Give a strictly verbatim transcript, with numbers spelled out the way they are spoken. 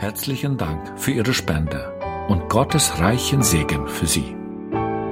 Herzlichen Dank für Ihre Spende und Gottes reichen Segen für Sie.